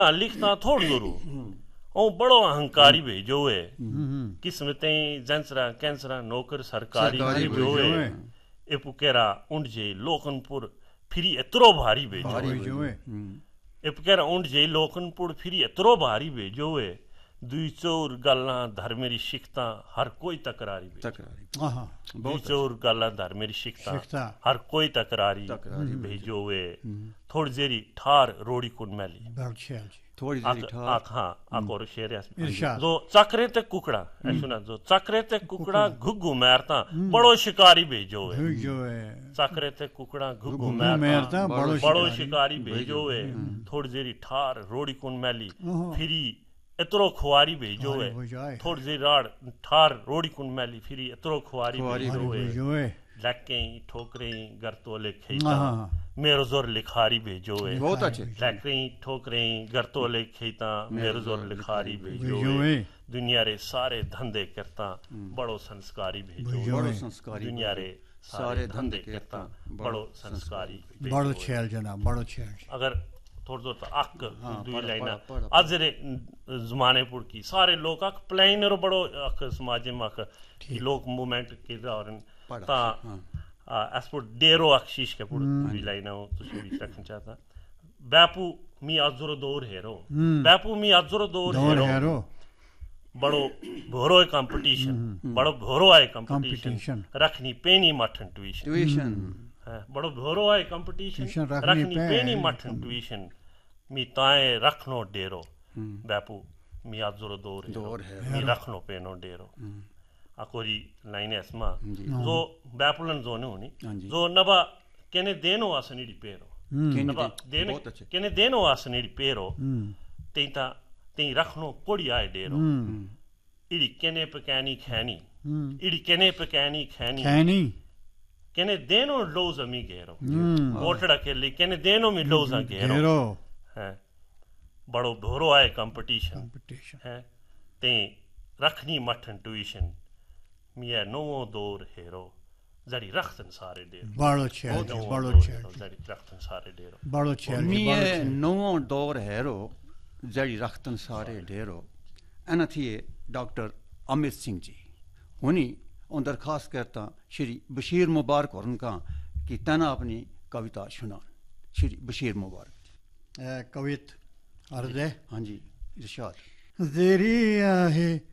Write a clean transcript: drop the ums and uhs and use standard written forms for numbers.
लिखता थोड़ जरूर ओ बड़ो अहंकारी भेजो है किस्मतें जंसरा कैंसरा नौकर सरकारी भेजो है ए पुकेरा उंड जे लोकनपुर फिरी एतरो भारी भेजो है ए पुकेरा उंड जे लोकनपुर फिरी एतरो भारी भेजो है दुई चोर गल्ला धर्मेरी शिखता हर कोई तकरारी दुई चोर गल्ला धर्मेरी शिखता हर कोई तकरारी भेजो वे थोड़ी जेरी ठार रोड़ी कुन मैली थोड़ी जेरी ठार हाँ आकोर शेर जो चक्रे ते कुकड़ा सुना जो चक्रे ते कुकड़ा घुग्गू मारता बड़ो शिकारी भेजो वे चक्रे ते कुकड़ा घुग्गू मारता बड़ो शिकारी भेजो वे थोड़ी जेरी ठार रोड़ी कुन मैली फिरी एतरो खुआरी भेजो है थोड़ी सी राड़ ठार रोड़ी कुन मैली फिरी एतरो खुआरी भेजो है लकें ठोकरें गरतोले खेता मेरो जोर लिखारी भेजो है बहुत अच्छे लकें ठोकरें गरतोले खेता मेरो जोर लिखारी भेजो है दुनिया रे सारे धंधे करता बड़ो संस्कारी भेजो है दुनिया रे सारे धंधे करता बड़ो संस्कारी बड़ो छेल जना बड़ो छेल अगर थोड़ा थोड़ा अक दुई लाइना अजरे जमाने पुर की सारे लोग अक प्लेनर बड़ो अक समाजे में अक लोग मूवमेंट के दौरान ता एसपुर डेरो अक शीश के पुर दुई लाइना हो तो शुरू रखना चाहता बैपू मी अजरो दौर हेरो बैपू मी अजरो दौर हेरो बड़ो भोरो कंपटीशन बड़ो भोरो आए कंपटीशन रखनी पेनी मठन ट्यूशन बड़ो भोरो आए कंपटीशन रखनी पेनी मठन ट्यूशन मी ताए रखनो डेरो बैपू मी आजरो दौर है मी रखनो पेनो डेरो अकोरी लाइन एस्मा जो बैपुलन जो ने होनी जो नबा केने देनो आसनीडी पेरो नबा देने केने देनो आसनीडी पेरो तेता ते रखनो कोड़ी आए डेरो इडी केने पकानी खैनी इडी केने पकानी खैनी केने देनो लोज अमी घेरो कोटड़ा के लिए केने देनो में लोज घेरो है बड़ो भोरो आए कंपटीशन है ते रखनी मठन ट्यूशन मिया नवो दौर हेरो जड़ी रखतन सारे डेरो बड़ो छे जड़ी रखतन सारे डेरो बड़ो छे मिया नवो दौर हेरो जड़ी रखतन सारे डेरो एना थी डॉक्टर अमित सिंह जी हुनी उन दरखास्त करता श्री बशीर मुबारक और उनका कि तना अपनी कविता सुनान श्री बशीर मुबारक कवित अर्ज़ है हाँ जी इरशाद ज़रिया है